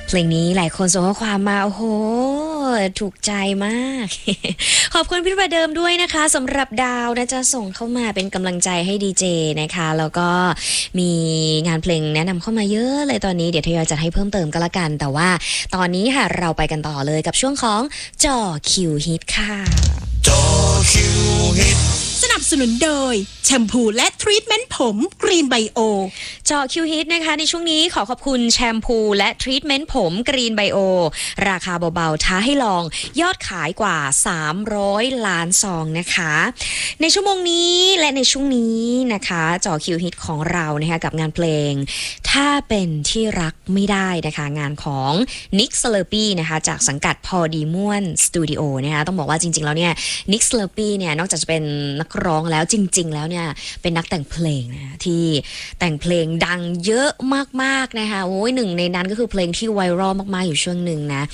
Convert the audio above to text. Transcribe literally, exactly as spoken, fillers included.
เพลงนี้หลายคนส่งข้อความมาโอ้โหถูกใจมาก ขอบคุณพี่ประเดิมด้วยนะคะสำหรับดาวนะจะส่งเข้ามาเป็นกำลังใจให้ดีเจนะคะแล้วก็มีงานเพลงแนะนำเข้ามาเยอะเลยตอนนี้เดี๋ยวทยอยจัดให้เพิ่มเติมก็แล้วกันแต่ว่าตอนนี้ค่ะเราไปกันต่อเลยกับช่วงของจ่อคิวฮิตค่ะจ่อคิวฮิตสนับสนุนโดยแชมพูและทรีทเมนต์ผมกรีนไบโอเจาะคิวฮิตนะคะในช่วงนี้ขอขอบคุณแชมพูและทรีทเมนต์ผมกรีนไบโอราคาเบาๆท้าให้ลองยอดขายกว่าสามร้อยล้านซองนะคะในชั่วโมงนี้และในช่วงนี้นะคะเจาะคิวฮิตของเรานะคะกับงานเพลงถ้าเป็นที่รักไม่ได้นะคะงานของนิกสเลอร์ปี้นะคะจากสังกัดพอดีม่วนสตูดิโอนะคะต้องบอกว่าจริงๆแล้วเนี่ยนิกสเลอร์ปี้เนี่ยนอกจากจะเป็นนักร้องแล้วจริงๆแล้วเนี่ยเป็นนักแต่งเพลงนะที่แต่งเพลงดังเยอะมากๆนะคะโอ้ยหนึ่งในนั้นก็คือเพลงที่ไวรัลมากๆอยู่ช่วงหนึ่งนะ